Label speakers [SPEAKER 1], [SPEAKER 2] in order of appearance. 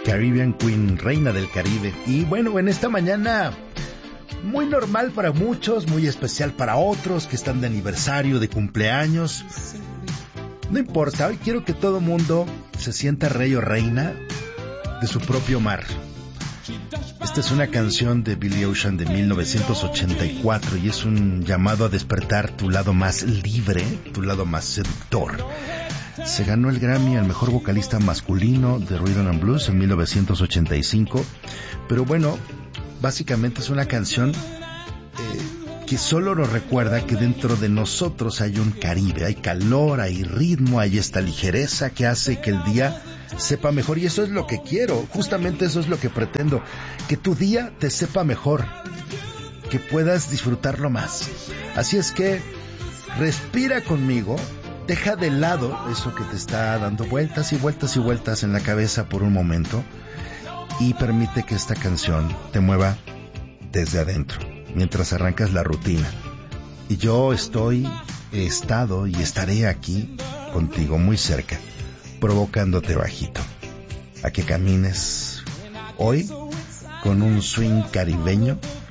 [SPEAKER 1] Caribbean Queen, reina del Caribe. Y bueno, en esta mañana muy normal para muchos, muy especial para otros que están de aniversario, de cumpleaños. No importa, hoy quiero que todo mundo se sienta rey o reina de su propio mar. Esta es una canción de Billy Ocean de 1984 y es un llamado a despertar tu lado más libre, tu lado más seductor. Se ganó el Grammy al mejor vocalista masculino de Rhythm and Blues en 1985. Pero bueno, básicamente es una canción que solo nos recuerda que dentro de nosotros hay un Caribe, hay calor, hay ritmo, hay esta ligereza que hace que el día sepa mejor. Y eso es lo que quiero, justamente eso es lo que pretendo, que tu día te sepa mejor, que puedas disfrutarlo más. Así es que respira conmigo. Deja de lado eso que te está dando vueltas y vueltas y vueltas en la cabeza por un momento y permite que esta canción te mueva desde adentro mientras arrancas la rutina. Y yo he estado y estaré aquí contigo muy cerca, provocándote bajito a que camines hoy con un swing caribeño